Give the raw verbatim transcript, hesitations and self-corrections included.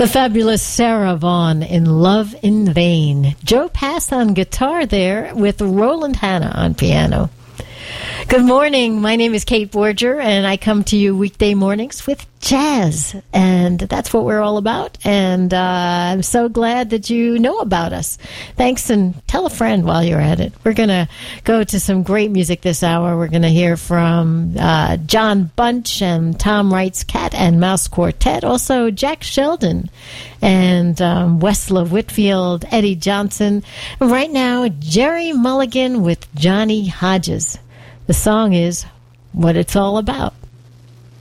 The fabulous Sarah Vaughan in Love in Vain. Joe Pass on guitar there with Roland Hanna on piano. Good morning. My name is Kate Borger, and I come to you weekday mornings with jazz, and that's what we're all about. And uh, I'm so glad that you know about us. Thanks, and tell a friend while you're at it. We're going to go to some great music this hour. We're going to hear from uh, John Bunch and Tom Wright's Cat and Mouse Quartet, also Jack Sheldon and um, Westla Whitfield, Eddie Johnson. And right now, Jerry Mulligan with Johnny Hodges. The song is What It's All About.